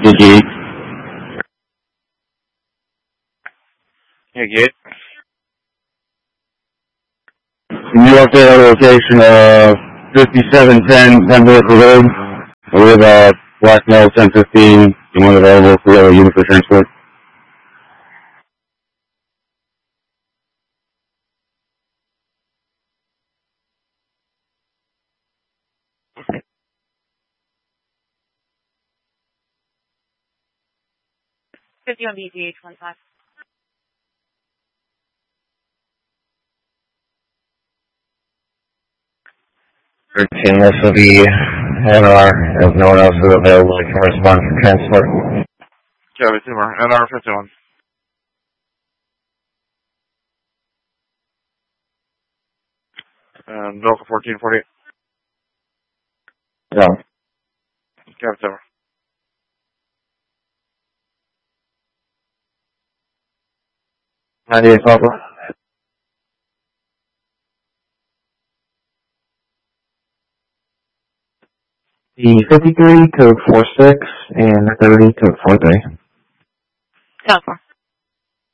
Gate. Yeah, Gate. Can you update our location of 5710 Pembroke Road? We have Black Male 1015, and one available for unit for transport. On BGH 15. Routine, this will be NR. If no one else is available, you can respond for transport. Copy, Timber. NR 51. And Delta 1448. No. Copy, Timber. Papa. The 53, code 46, and 30, code 43. Code 4.